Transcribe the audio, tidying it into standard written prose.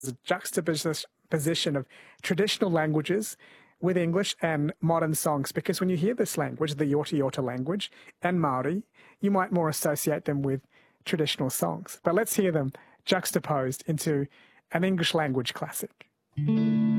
a juxtaposition of traditional languages with English and modern songs, because when you hear this language, the Yorta Yorta language, and Māori, you might more associate them with traditional songs. But let's hear them juxtaposed into an English language classic.